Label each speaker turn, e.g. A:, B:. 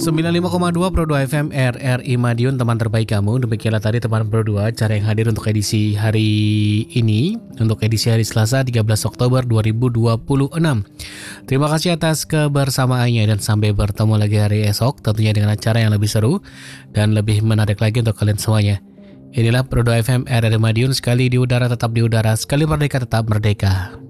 A: 95,2 Pro 2 FM RRI Madiun, teman terbaik kamu. Demikianlah tadi teman Pro 2 cara yang hadir untuk edisi hari ini, untuk edisi hari Selasa 13 Oktober 2026. Terima kasih atas kebersamaannya dan sampai bertemu lagi hari esok, tentunya dengan acara yang lebih seru dan lebih menarik lagi untuk kalian semuanya. Inilah Pro 2 FM RRI Madiun, sekali di udara tetap di udara, sekali merdeka tetap merdeka.